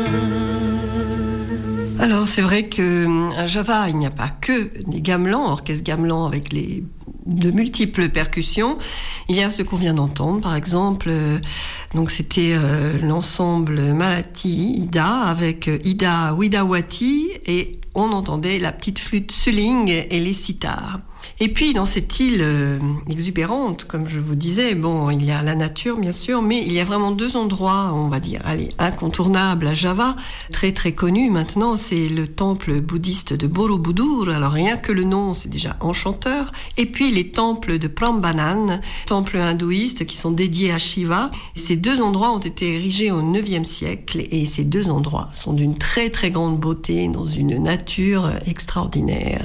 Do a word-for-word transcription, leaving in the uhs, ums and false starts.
Alors c'est vrai qu'à Java, il n'y a pas que des gamelans, orchestre gamelan avec les de multiples percussions. Il y a ce qu'on vient d'entendre, par exemple. Euh, donc c'était euh, l'ensemble Malati Ida avec Ida Widawati et on entendait la petite flûte suling et les sitars. Et puis dans cette île euh, exubérante, comme je vous disais, bon, il y a la nature bien sûr, mais il y a vraiment deux endroits, on va dire, allez, incontournables à Java, très très connus maintenant, c'est le temple bouddhiste de Borobudur, alors rien que le nom, c'est déjà enchanteur, et puis les temples de Prambanan, temples hindouistes qui sont dédiés à Shiva. Ces deux endroits ont été érigés au neuvième siècle et ces deux endroits sont d'une très très grande beauté, dans une nature extraordinaire.